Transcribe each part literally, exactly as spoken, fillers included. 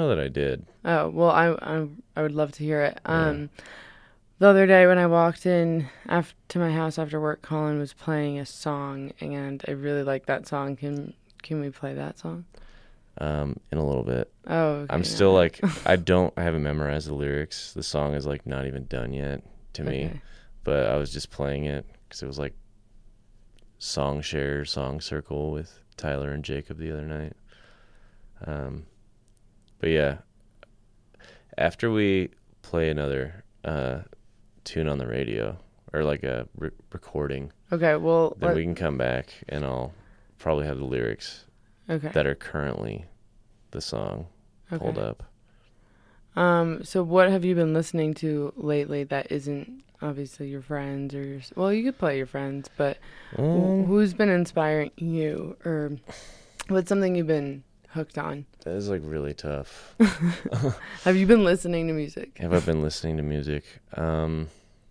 know that I did. Oh, well, I I, I would love to hear it. Um, Yeah. the other day when I walked in after, to my house after work, Colin was playing a song, and I really like that song. Can can we play that song? Um, in a little bit. Oh, okay, I'm no, still no. like, I don't, I haven't memorized the lyrics. The song is like not even done yet to me, Okay. but I was just playing it because it was like song share, song circle with Tyler and Jacob the other night. Um, but yeah, after we play another uh, tune on the radio or like a re- recording, Okay, well, then let- we can come back and I'll probably have the lyrics okay. that are currently the song pulled Okay. up. Um, so what have you been listening to lately that isn't obviously your friends or your, well, you could play your friends, but wh- Um, who's been inspiring you, or what's something you've been hooked on? that is like really tough. Have you been listening to music? Have I been listening to music? Um,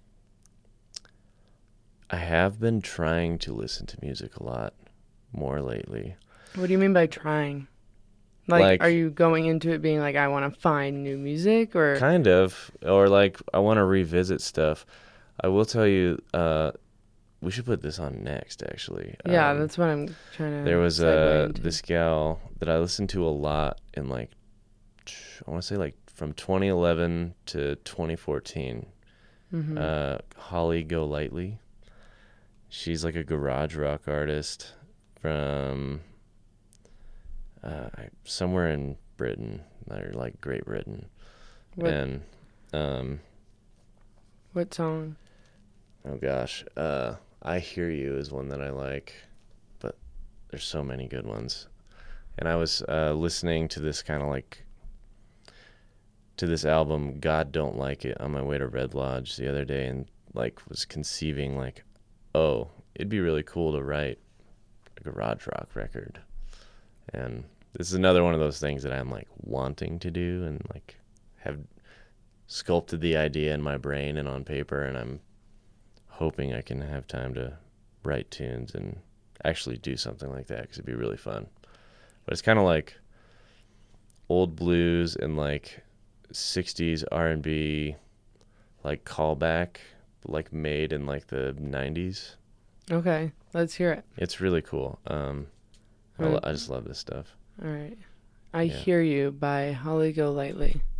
I have been trying to listen to music a lot more lately. What do you mean by trying? Like, Like- are you going into it being like, I want to find new music, or Kind of, or like I want to revisit stuff. I will tell you, uh, we should put this on next. Actually, yeah, Um, that's what I'm trying to. there was segue uh, into. this gal that I listened to a lot in like I want to say like from twenty eleven to twenty fourteen. Mhm. Uh, Holly Golightly. She's like a garage rock artist from uh, somewhere in Britain, or like Great Britain. What And um, what song? oh gosh, uh, I Hear You is one that I like, but there's so many good ones. And I was uh, listening to this kind of like to this album, God Don't Like It, on my way to Red Lodge the other day, and like was conceiving like, oh, it'd be really cool to write a garage rock record. And this is another one of those things that I'm like wanting to do and like have sculpted the idea in my brain and on paper, and I'm hoping I can have time to write tunes and actually do something like that because it'd be really fun. But it's kind of like old blues and like sixties R and B, like callback, like made in like the nineties. Okay, let's hear it. It's really cool. Um, I, Alright. lo- I just love this stuff. All right. I Yeah. Hear You by Holly Golightly.